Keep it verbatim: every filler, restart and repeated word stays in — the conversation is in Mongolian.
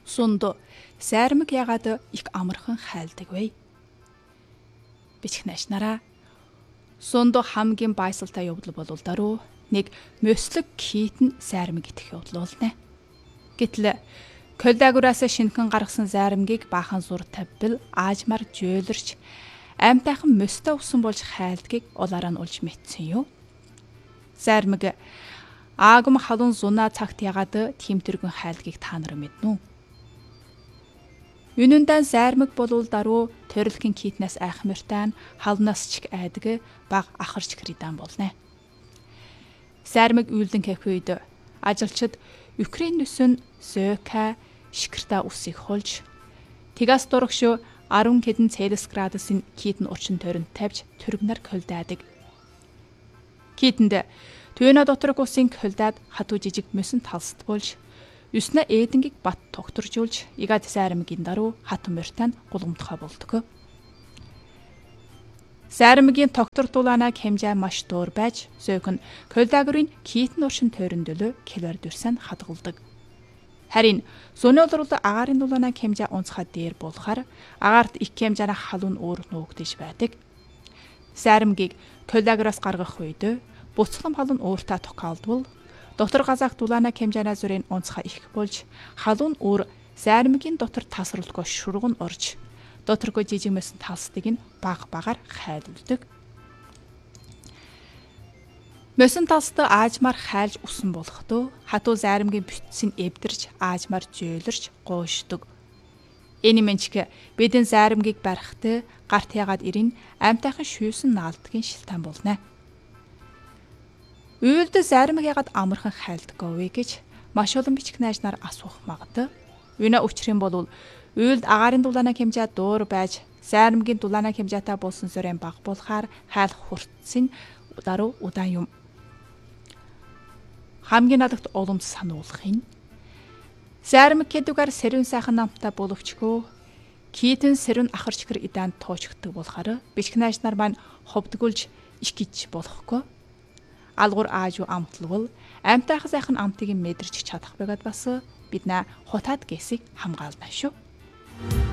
Сунду сайрмаг ягаад их амархан хайлдаг вэ? Бичих наашнараа. Сунду хамгийн байсалтай явдал болвол даруй нэг мөслөг китэн сайрмаг идэх явдал болно. Гэтэл Колдагураас шинхэн гаргасан сайрмгийг баахан зур тавьбал аажмаар жөөлөрч аймтайхан мөстэй усан болж хайлдгийг улаараа нь улж мэдсэн юу? Сайрмаг аагам халуун зунаа цагт ягаад тимтэргэн хайлдгийг та нар мэднэ үү? Юнэндан сайрмаг болвол даруй төрөлхөн китнээс айхмартай халнаас ч айдаг баг ахарч кридан болно. Сайрмаг үйлдэн кафед ажилчид Украинээс Зөка шикрта усыг холж тигас дурагш арван хэдэн Цельсиус градусын китэн урчин тойронд тавьж төргнөр колдаадаг. Китэнд төвнө доторх усын колдаад хатуу жижиг мөсөн талсд болж юснаа эдэнгийг бат тогтворжуулж игад сайрмагийн даруй хатан мөртөнд гулгамтхай болдог. Сайрмагийн тогтвортуулаанаа хэмжээ маш дуур байж Зөкн Колдагурын китэн уршин тойронд өлөө километрсэн хадгалдаг. Харин сөнөөлрөл агаарын дулаанаа хэмжээ онцгой дээр болохоор агаарт их хэмжээний халуун өөр нуугдж байдаг. Сайрмагийг Колдагураас гаргах үед буцлам халуун өөртөө тохиолдвол дотор газаах дулаанаа хэмжээний зүрийн онцгой их болж халуун өөр сайрмагийн дотор тасралтгүй шурган орж доторгүй жижиг мэсэн талстыг нь баг багаар хайлуулдаг. Мөсөн талстаа аажмаар хайлж усан болохдоо хатуу сайрмгийн бүтцийг эвдэрч аажмаар жөөлөрч гоошдог. Энэ мэнчг бидэн сайрмгийг барихтай гарт ягаад ирэн амтайхан шүүсэн наалдгийн шилтан болно. Үйлд сайрмаг ягаад амархан хайлдгаа вэ гэж маш олон бичих найзнаар асуух магадгүй. Юуна учрын бол үйлд агаарын дулаанаа хэмжээ дуур байж сайрмгийн дулаанаа хэмжээтэй болсон зүрийн баг болохоор хайлах хүртсэн даруй удаан юм. Хамгийн надад оломт сануулах нь сайрмаг гэдүүгээр сэрүүн сайхан намтай боловчгүй китэн сэрүүн ахарч гэр идаан тоочгдөг болохоор бичих найзнаар маань ховдгуулж их гэж болохгүй. Алгуур ааж юу амтлвал амтайхан сайхан амтыг мэдэрч чадах байгаад бас бид нэ хотаад гэсийг хамгаална шүү.